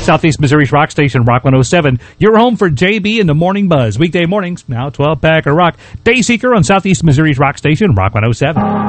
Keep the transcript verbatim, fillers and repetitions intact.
Southeast Missouri's rock station, Rock one oh seven. Your home for J B and the Morning Buzz. Weekday mornings, now twelve pack of rock. Dayseeker on Southeast Missouri's rock station, Rock one oh seven.